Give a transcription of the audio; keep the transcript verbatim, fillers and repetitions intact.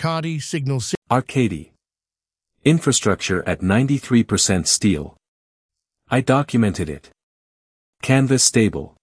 Arcadi Signal City. Arcady. Infrastructure at ninety-three percent steel. I documented it. Canvas stable.